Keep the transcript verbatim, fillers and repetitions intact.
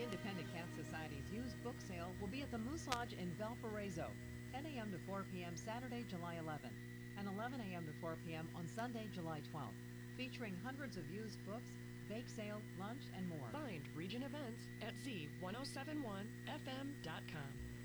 Independent Cat Society's used book sale will be at the Moose Lodge in Valparaiso, ten a.m. to four p.m. Saturday, July eleventh, and eleven a.m. to four p.m. on Sunday, July twelfth, featuring hundreds of used books, bake sale, lunch, and more. Find Region Events at Z ten seventy-one F M dot com.